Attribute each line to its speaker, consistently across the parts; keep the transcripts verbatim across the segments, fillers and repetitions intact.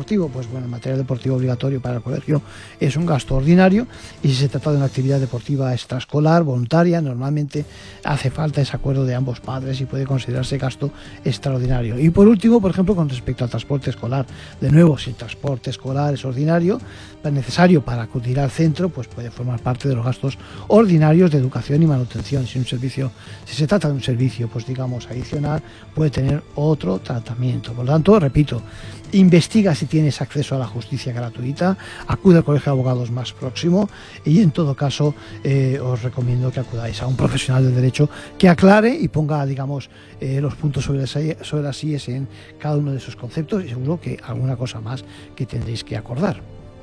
Speaker 1: deportivo, pues bueno, el material deportivo obligatorio para el colegio es un gasto ordinario, y si se trata de una actividad deportiva extraescolar, voluntaria, normalmente hace falta ese acuerdo de ambos padres y puede considerarse gasto extraordinario. Y por último, por ejemplo, con respecto al transporte escolar, de nuevo, si el transporte escolar es ordinario, es necesario para acudir al centro, pues puede formar parte de los gastos ordinarios de educación y manutención. Si un servicio, si se trata de un servicio, pues digamos adicional, puede tener otro tratamiento. Por lo tanto, repito, investiga si tienes acceso a la justicia gratuita, acude al colegio de abogados más próximo, y en todo caso eh, os recomiendo que acudáis a un profesional del derecho que aclare y ponga, digamos, eh, los puntos sobre las, sobre las íes en cada uno de esos conceptos, y seguro que alguna cosa más que tendréis que acordar.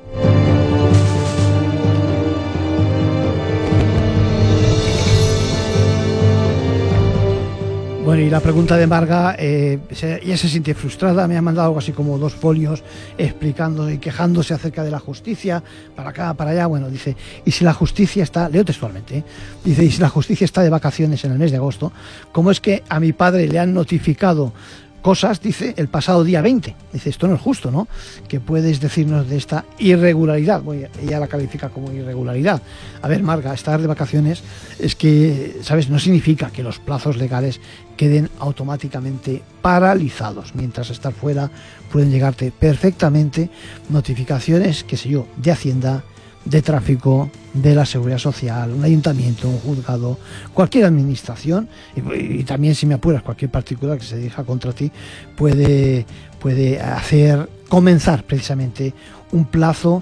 Speaker 1: Bueno, y la pregunta de Marga, eh, se, ella se siente frustrada, me ha mandado algo así como dos folios explicando y quejándose acerca de la justicia, para acá, para allá. Bueno, dice, y si la justicia está, leo textualmente, ¿eh? Dice, y si la justicia está de vacaciones en el mes de agosto, ¿cómo es que a mi padre le han notificado cosas, dice, el pasado día veinte? Dice, esto no es justo, ¿no? ¿Qué puedes decirnos de esta irregularidad? Bueno, ella la califica como irregularidad. A ver, Marga, estar de vacaciones es que, ¿sabes?, no significa que los plazos legales queden automáticamente paralizados. Mientras estás fuera, pueden llegarte perfectamente notificaciones, qué sé yo, de Hacienda, de tráfico, de la Seguridad Social, un ayuntamiento, un juzgado, cualquier administración, y, y también, si me apuras, cualquier particular que se dirija contra ti puede, puede hacer comenzar precisamente un plazo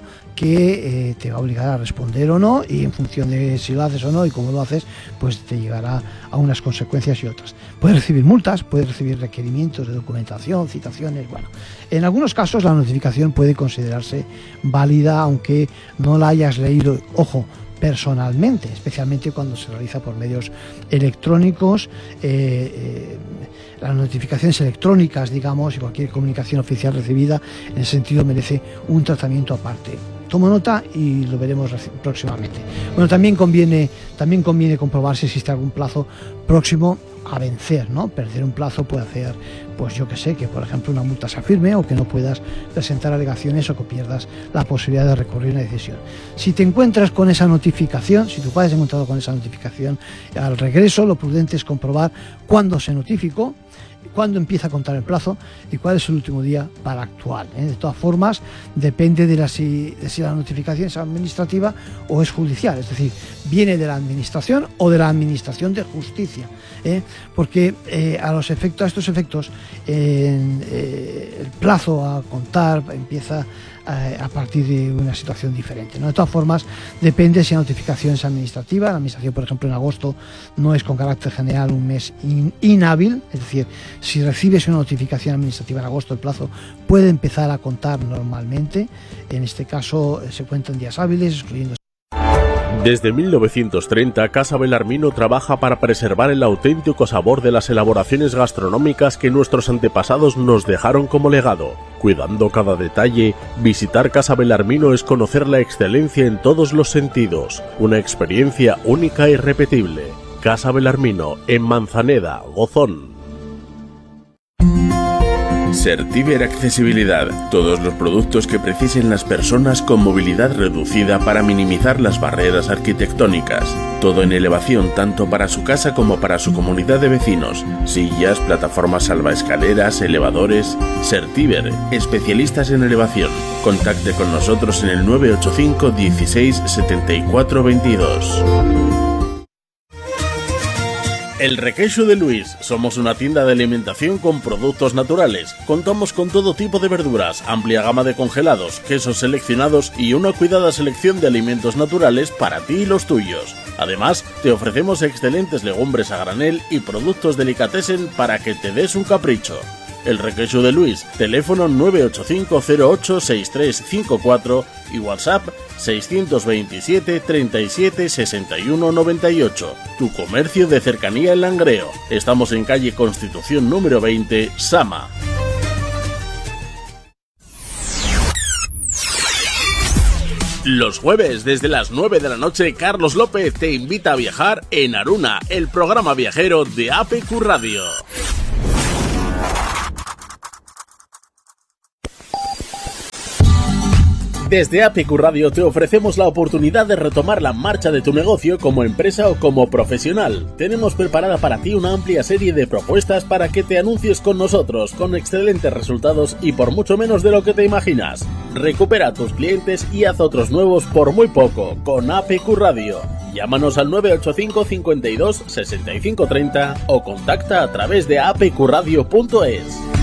Speaker 1: que eh, te va a obligar a responder o no, y en función de si lo haces o no y cómo lo haces, pues te llegará a unas consecuencias y otras. Puedes recibir multas, puedes recibir requerimientos de documentación, citaciones. Bueno, en algunos casos la notificación puede considerarse válida aunque no la hayas leído, ojo, personalmente, especialmente cuando se realiza por medios electrónicos. eh, eh, las notificaciones electrónicas, digamos, y cualquier comunicación oficial recibida en ese sentido merece un tratamiento aparte. Tomo nota y lo veremos próximamente. Bueno, también conviene, también conviene comprobar si existe algún plazo próximo a vencer, ¿no? Perder un plazo puede hacer, pues yo que sé, que por ejemplo una multa se firme, o que no puedas presentar alegaciones, o que pierdas la posibilidad de recurrir una decisión. Si te encuentras con esa notificación, si tu padre se ha encontrado con esa notificación al regreso, lo prudente es comprobar cuándo se notificó, cuándo empieza a contar el plazo y cuál es el último día para actuar, ¿eh? De todas formas, depende de, la, si, de si la notificación es administrativa o es judicial, es decir, viene de la administración o de la administración de justicia, ¿eh? Porque eh, a los efectos, a estos efectos, eh, eh, el plazo a contar empieza eh, a partir de una situación diferente, ¿no? De todas formas, depende si la notificación es administrativa. La administración, por ejemplo, en agosto no es con carácter general un mes in, inhábil, es decir, si recibes una notificación administrativa en agosto, el plazo puede empezar a contar normalmente. En este caso se cuentan días hábiles, excluyendo.
Speaker 2: Desde mil novecientos treinta, Casa Belarmino trabaja para preservar el auténtico sabor de las elaboraciones gastronómicas que nuestros antepasados nos dejaron como legado. Cuidando cada detalle, visitar Casa Belarmino es conocer la excelencia en todos los sentidos, una experiencia única e irrepetible. Casa Belarmino, en Manzaneda, Gozón. Certiver Accesibilidad. Todos los productos que precisen las personas con movilidad reducida para minimizar las barreras arquitectónicas. Todo en elevación, tanto para su casa como para su comunidad de vecinos. Sillas, plataformas salvaescaleras, elevadores. Certiver, especialistas en elevación. Contacte con nosotros en el nueve ocho cinco dieciséis setenta y cuatro veintidós. El Requeixo de Luis. Somos una tienda de alimentación con productos naturales. Contamos con todo tipo de verduras, amplia gama de congelados, quesos seleccionados y una cuidada selección de alimentos naturales para ti y los tuyos. Además, te ofrecemos excelentes legumbres a granel y productos delicatessen para que te des un capricho. El Requeixo de Luis, teléfono nueve ocho cinco cero ocho seis tres cinco cuatro y WhatsApp seiscientos veintisiete treinta y siete sesenta y uno noventa y ocho. Tu comercio de cercanía en Langreo. Estamos en calle Constitución número veinte, Sama. Los jueves, desde las nueve de la noche, Carlos López te invita a viajar en Aruna, el programa viajero de A P Q Radio. Desde A P Q Radio te ofrecemos la oportunidad de retomar la marcha de tu negocio como empresa o como profesional. Tenemos preparada para ti una amplia serie de propuestas para que te anuncies con nosotros, con excelentes resultados y por mucho menos de lo que te imaginas. Recupera a tus clientes y haz otros nuevos por muy poco con A P Q Radio. Llámanos al nueve ocho cinco, cincuenta y dos, sesenta y cinco treinta o contacta a través de a p q radio punto es.